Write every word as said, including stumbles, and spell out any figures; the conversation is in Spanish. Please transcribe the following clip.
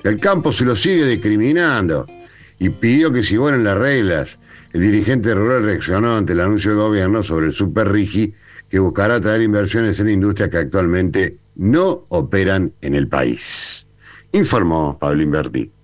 El campo se lo sigue discriminando y pidió que se igualen las reglas. El dirigente rural reaccionó ante el anuncio del gobierno sobre el Super Rigi, que buscará atraer inversiones en industrias que actualmente no operan en el país. Informó Pablo Inverti.